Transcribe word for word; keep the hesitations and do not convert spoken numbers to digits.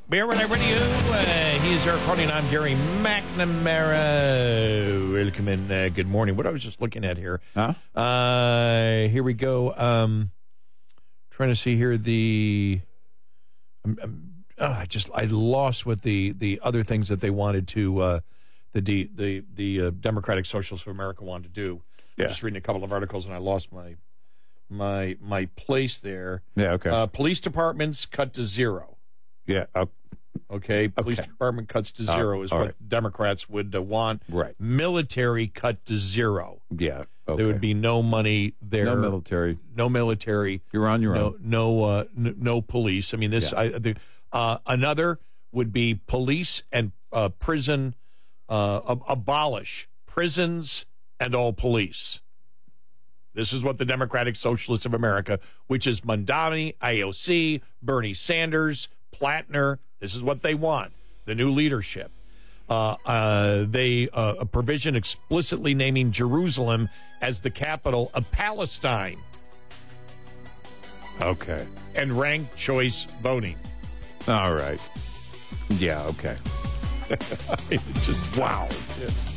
Bear when I ready you. Uh, he is Eric Harding. I'm Gary McNamara. Welcome in. Uh, good morning. What I was just looking at here. Huh? Uh, here we go. Um, trying to see here the. Um, um, oh, I just I lost what the the other things that they wanted to. Uh, the D, the the uh, Democratic Socialists of America wanted to do. Yeah. I'm just reading a couple of articles and I lost my my my place there. Yeah. Okay. Uh, police departments cut to zero. yeah. Uh, Okay, police Okay. department cuts to zero Uh, is all what right. Democrats would uh, want. Right. Military cut to zero. yeah. Okay. There would be no money there. no military. No military. You're on your no, own. No, uh, n- no police. I mean, this. Yeah. I, the, uh, another would be police and uh, prison. Uh, ab- abolish prisons and all police. This is what the Democratic Socialists of America, which is Mondani, A O C, Bernie Sanders, Platner. This is what they want, the new leadership. Uh, uh, they uh, a provision explicitly naming Jerusalem as the capital of Palestine Okay. and ranked choice voting. All right. Yeah. Okay. It's just wow.